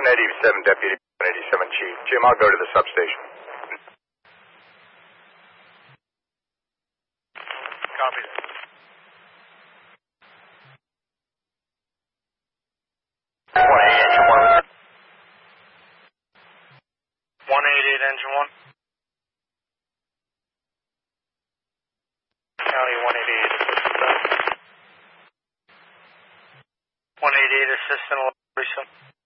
187 Deputy, 187 Chief. Jim, I'll go to the substation. Copy that. 188 Engine 1. 188 Engine 1. County 188 assistant. 188 assistant, recent.